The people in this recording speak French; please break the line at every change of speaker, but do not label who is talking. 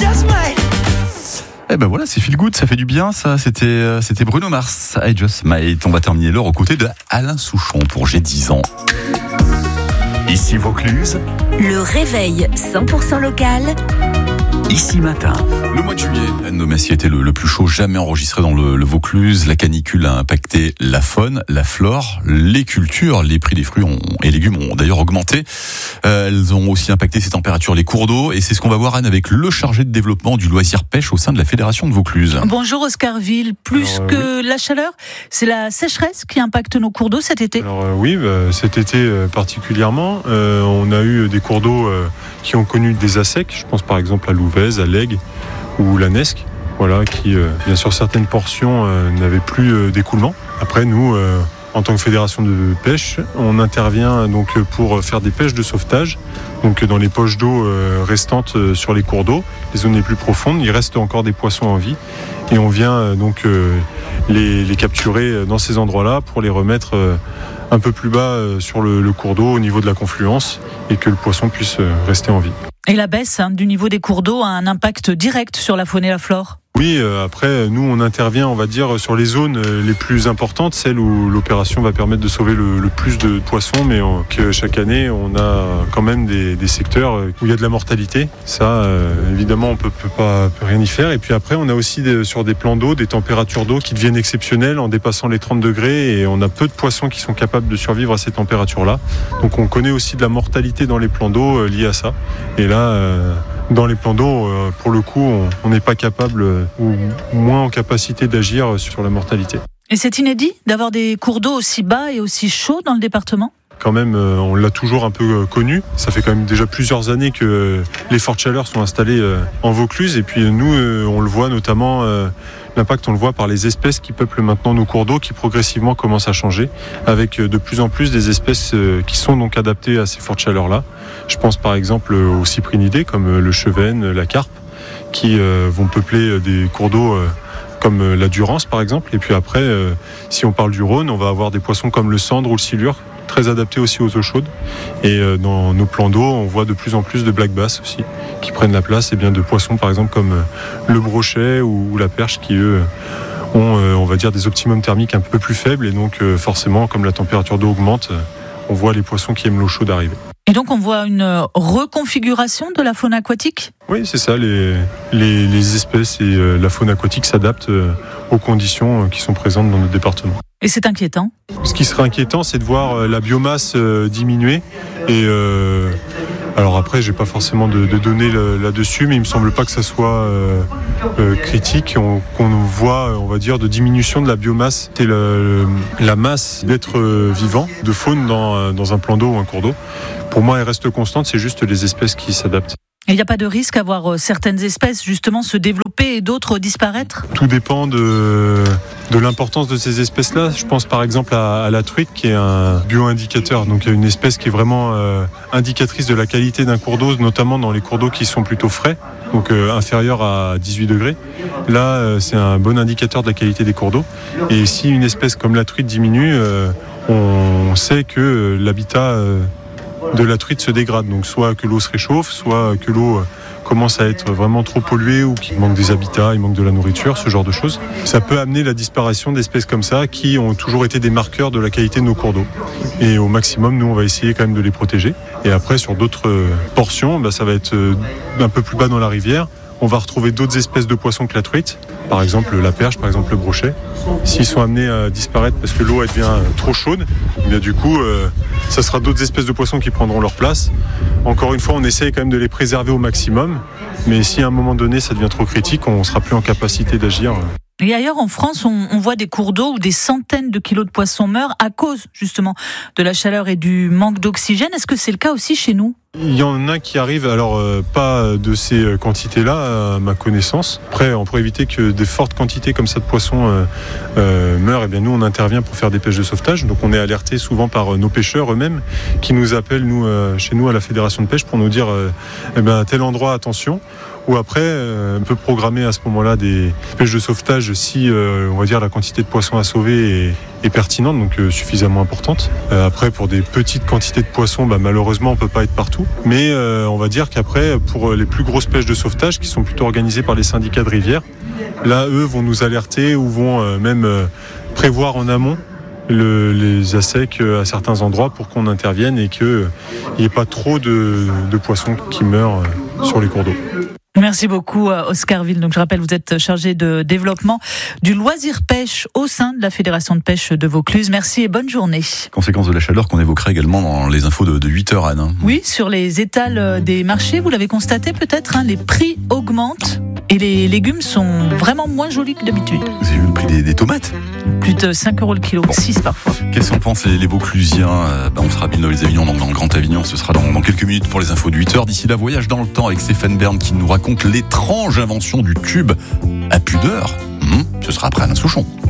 just might.
Eh ben voilà, c'est feel good, ça fait du bien, ça. C'était Bruno Mars, I Just Might. On va terminer l'heure aux côtés de Alain Souchon pour J'ai 10 ans. Ici Vaucluse.
Le réveil 100% local.
Ici matin. Le mois de juillet, Anne-Nomassy était le plus chaud jamais enregistré dans le Vaucluse. La canicule a impacté la faune, la flore, les cultures. Les prix des fruits et légumes ont d'ailleurs augmenté. Elles ont aussi impacté ces températures, les cours d'eau. Et c'est ce qu'on va voir, Anne, avec le chargé de développement du loisir pêche au sein de la Fédération de Vaucluse.
Bonjour Oscar Ville. Plus que la chaleur, c'est la sécheresse qui impacte nos cours d'eau cet été.
Alors oui, cet été particulièrement, on a eu des cours d'eau qui ont connu des assecs. Je pense par exemple à Louvèze, à l'Aigle ou la Nesque, voilà, qui bien sûr certaines portions n'avaient plus d'écoulement. Après nous, en tant que fédération de pêche, on intervient donc pour faire des pêches de sauvetage. Donc dans les poches d'eau restantes sur les cours d'eau, les zones les plus profondes, il reste encore des poissons en vie et on vient donc les capturer dans ces endroits-là pour les remettre un peu plus bas sur le cours d'eau au niveau de la confluence et que le poisson puisse rester en vie.
Et la baisse du niveau des cours d'eau a un impact direct sur la faune et la flore.
Oui, après, nous, on intervient, on va dire, sur les zones les plus importantes, celles où l'opération va permettre de sauver le plus de poissons, mais que chaque année, on a quand même des secteurs où il y a de la mortalité. Ça, évidemment, on peut rien y faire. Et puis après, on a aussi sur des plans d'eau, des températures d'eau qui deviennent exceptionnelles en dépassant les 30 degrés, et on a peu de poissons qui sont capables de survivre à ces températures-là. Donc on connaît aussi de la mortalité dans les plans d'eau liée à ça. Et là, dans les plans d'eau, pour le coup, on n'est pas capable ou moins en capacité d'agir sur la mortalité.
Et c'est inédit d'avoir des cours d'eau aussi bas et aussi chauds dans le département ?
Quand même, on l'a toujours un peu connu. Ça fait quand même déjà plusieurs années que les fortes chaleurs sont installées en Vaucluse. Et puis nous, on le voit notamment, l'impact on le voit par les espèces qui peuplent maintenant nos cours d'eau, qui progressivement commencent à changer, avec de plus en plus des espèces qui sont donc adaptées à ces fortes chaleurs-là. Je pense par exemple aux cyprinidés comme le chevenne, la carpe, qui vont peupler des cours d'eau comme la Durance par exemple. Et puis après, si on parle du Rhône, on va avoir des poissons comme le cendre ou le silure, très adaptés aussi aux eaux chaudes. Et dans nos plans d'eau, on voit de plus en plus de black bass aussi, qui prennent la place de poissons par exemple comme le brochet ou la perche, qui eux ont, on va dire, des optimums thermiques un peu plus faibles. Et donc forcément, comme la température d'eau augmente, on voit les poissons qui aiment l'eau chaude arriver.
Et donc on voit une reconfiguration de la faune aquatique ?
Oui, c'est ça, les espèces et la faune aquatique s'adaptent aux conditions qui sont présentes dans notre département.
Et c'est inquiétant ?
Ce qui serait inquiétant, c'est de voir la biomasse diminuer. Et alors après, j'ai pas forcément de données là-dessus, mais il me semble pas que ça soit critique. Qu'on voit, on va dire, de diminution de la biomasse et la masse d'êtres vivants, de faune dans un plan d'eau ou un cours d'eau. Pour moi, elle reste constante, c'est juste les espèces qui s'adaptent.
Et il n'y a pas de risque à voir certaines espèces justement se développer et d'autres disparaître ?
Tout dépend de l'importance de ces espèces-là. Je pense par exemple à la truite, qui est un bio-indicateur. Donc il y a une espèce qui est vraiment indicatrice de la qualité d'un cours d'eau, notamment dans les cours d'eau qui sont plutôt frais, donc inférieurs à 18 degrés. Là, c'est un bon indicateur de la qualité des cours d'eau. Et si une espèce comme la truite diminue, on sait que l'habitat de la truite se dégrade, donc soit que l'eau se réchauffe, soit que l'eau commence à être vraiment trop polluée ou qu'il manque des habitats, il manque de la nourriture, ce genre de choses. Ça peut amener la disparition d'espèces comme ça qui ont toujours été des marqueurs de la qualité de nos cours d'eau. Et au maximum, nous, on va essayer quand même de les protéger. Et après, sur d'autres portions, ça va être un peu plus bas dans la rivière. On va retrouver d'autres espèces de poissons que la truite, par exemple la perche, par exemple le brochet. S'ils sont amenés à disparaître parce que l'eau elle devient trop chaude, du coup, ça sera d'autres espèces de poissons qui prendront leur place. Encore une fois, on essaye quand même de les préserver au maximum, mais si à un moment donné ça devient trop critique, on ne sera plus en capacité d'agir.
Et ailleurs en France, on voit des cours d'eau où des centaines de kilos de poissons meurent à cause justement de la chaleur et du manque d'oxygène. Est-ce que c'est le cas aussi chez nous ?
Il y en a qui arrivent, alors pas de ces quantités-là à ma connaissance. Après, on pourrait éviter que des fortes quantités comme ça de poissons meurent. Et bien nous, on intervient pour faire des pêches de sauvetage. Donc on est alerté souvent par nos pêcheurs eux-mêmes qui nous appellent chez nous à la Fédération de pêche pour nous dire à tel endroit attention, ou après on peut programmer à ce moment-là des pêches de sauvetage si on va dire la quantité de poissons à sauver est pertinente, donc suffisamment importante. Après, pour des petites quantités de poissons, malheureusement on peut pas être partout, mais on va dire qu'après, pour les plus grosses pêches de sauvetage qui sont plutôt organisées par les syndicats de rivière, là eux vont nous alerter ou vont même prévoir en amont les assecs à certains endroits pour qu'on intervienne et qu'il n'y ait pas trop de poissons qui meurent sur les cours d'eau.
Merci beaucoup Oscar Ville. Donc je rappelle, vous êtes chargé de développement du loisir pêche au sein de la Fédération de pêche de Vaucluse. Merci et bonne journée.
Conséquence de la chaleur qu'on évoquera également dans les infos de 8h, Anne.
Oui, sur les étals des marchés, vous l'avez constaté peut-être, les prix augmentent et les légumes sont vraiment moins jolis que d'habitude.
Vous avez vu le prix des tomates ?
Plus de 5 € le kilo, 6 parfois.
Qu'est-ce qu'en pensent les Vauclusiens ? On sera à Villeneuve-les-Avignon, donc dans le Grand Avignon. Ce sera dans quelques minutes pour les infos de 8h. D'ici là, voyage dans le temps avec Stéphane Bern qui nous raconte l'étrange invention du tube à pudeur. Ce sera après Alain Souchon.